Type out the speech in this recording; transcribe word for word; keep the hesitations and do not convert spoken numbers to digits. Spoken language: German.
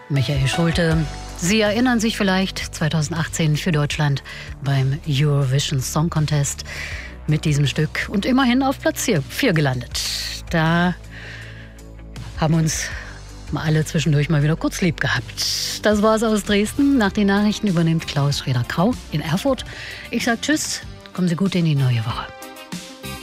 Michael Schulte. Sie erinnern sich vielleicht zweitausendachtzehn für Deutschland beim Eurovision Song Contest mit diesem Stück und immerhin auf Platz vier gelandet. Da haben uns mal alle zwischendurch mal wieder kurz lieb gehabt. Das war's aus Dresden. Nach den Nachrichten übernimmt Klaus Schreder-Krau in Erfurt. Ich sag Tschüss, kommen Sie gut in die neue Woche.